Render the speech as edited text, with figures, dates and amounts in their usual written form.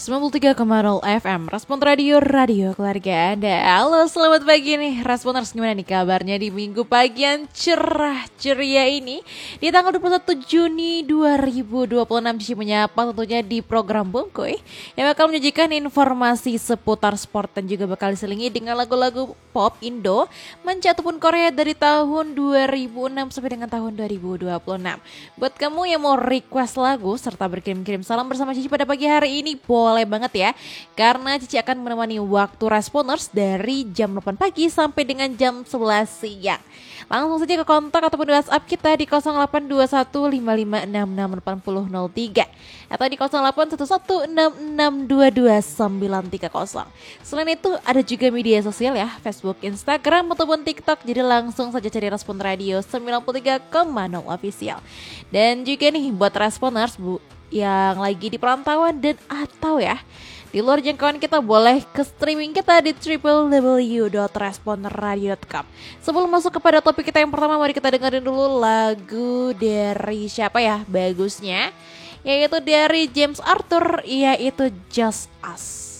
93,0 FM Respon Radio Keluarga Anda. Halo, selamat pagi nih Responers, gimana nih kabarnya di minggu pagi yang cerah ceria ini di tanggal 21 Juni 2026. Cici menyapa tentunya di program Bungkuy yang bakal menyajikan informasi seputar sport dan juga bakal diselingi dengan lagu-lagu pop Indo, manca ataupun Korea dari tahun 2006 sampai dengan tahun 2026. Buat kamu yang mau request lagu serta berkirim-kirim salam bersama Cici pada pagi hari ini, boleh banget ya, karena Cici akan menemani waktu Responers dari jam 8 pagi sampai dengan jam 11 siang. Langsung saja ke kontak ataupun WhatsApp kita di 082155668003 atau di 081166222930. Selain itu ada juga media sosial ya, Facebook, Instagram ataupun TikTok. Jadi langsung saja cari Respon Radio 93,0 official. Dan juga nih buat Responers yang lagi di perantauan dan atau ya di luar jangkauan kita, boleh ke streaming kita di www.responradio.com. Sebelum masuk kepada topik kita yang pertama, mari kita dengerin dulu lagu dari siapa ya bagusnya, yaitu dari James Arthur, yaitu Just Us.